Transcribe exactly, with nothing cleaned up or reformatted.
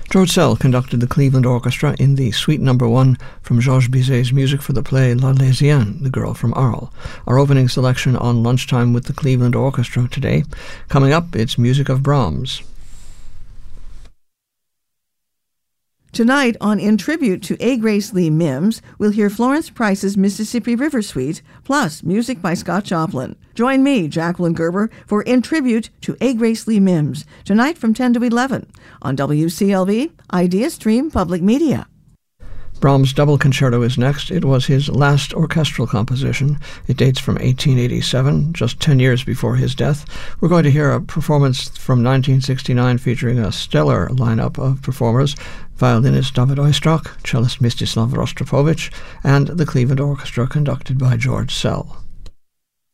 George Sell conducted the Cleveland Orchestra in the Suite Number One from Georges Bizet's music for the play La Laisienne, The Girl from Arles. Our opening selection on Lunchtime with the Cleveland Orchestra today. Coming up, it's music of Brahms. Tonight on In Tribute to A. Grace Lee Mims, we'll hear Florence Price's Mississippi River Suite, plus music by Scott Joplin. Join me, Jacqueline Gerber, for In Tribute to A. Grace Lee Mims, tonight from ten to eleven on W C L V, Idea Stream Public Media. Brahms' Double Concerto is next. It was his last orchestral composition. It dates from eighteen eighty-seven, just ten years before his death. We're going to hear a performance from nineteen sixty-nine featuring a stellar lineup of performers: violinist David Oistrakh, cellist Mstislav Rostropovich, and the Cleveland Orchestra conducted by George Sell.